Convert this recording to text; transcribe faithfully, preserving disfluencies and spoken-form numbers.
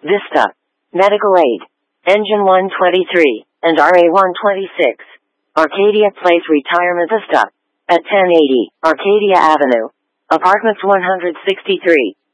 Vista, Medical Aid, Engine one twenty-three, and R A one twenty-six. Arcadia Place Retirement Vista, at ten eighty, Arcadia Avenue, Apartments one sixty-three.